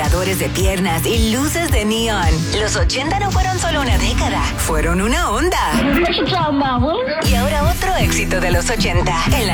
marcadores de piernas y luces de neón. Los 80 no fueron solo una década, fueron una onda. Y ahora otro éxito de los 80 en la